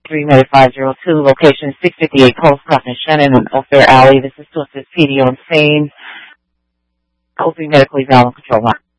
3 Med 502, location 658 Colescott and Shannon on Ophir Alley. This is to assist PD on scene. 3 medically valid control line.